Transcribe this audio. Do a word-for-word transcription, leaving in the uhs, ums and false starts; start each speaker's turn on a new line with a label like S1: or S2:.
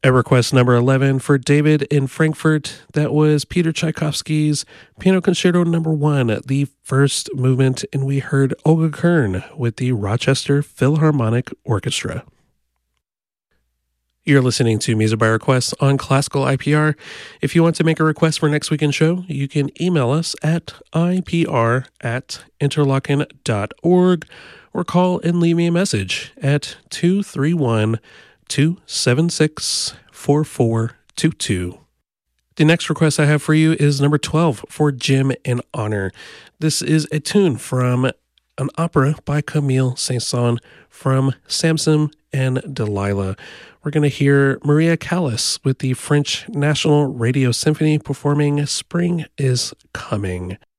S1: At request number eleven for David in Frankfurt, that was Peter Tchaikovsky's Piano Concerto number one, the first movement, and we heard Olga Kern with the Rochester Philharmonic Orchestra. You're listening to Music by Request on Classical I P R. If you want to make a request for next weekend's show, you can email us at I P R at interlochen dot org or call and leave me a message at two three one, two seven six, four four two two. The next request I have for you is number twelve for Jim in Honor. This is a tune from an opera by Camille Saint-Saëns from Samson and Delilah. We're going to hear Maria Callas with the French National Radio Symphony performing Spring is Coming.